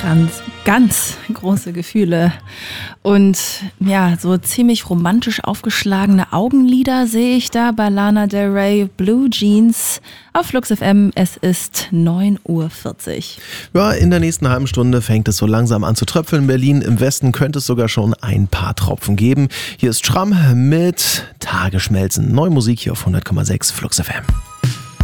Ganz große Gefühle und ja, so ziemlich romantisch aufgeschlagene Augenlider sehe ich da bei Lana Del Rey, Blue Jeans auf Flux FM. Es ist 9:40 Uhr. Ja, in der nächsten halben Stunde fängt es so langsam an zu tröpfeln in Berlin. Im Westen könnte es sogar schon ein paar Tropfen geben. Hier ist Schramm mit Tagesschmelzen. Neue Musik hier auf 100,6 Flux FM.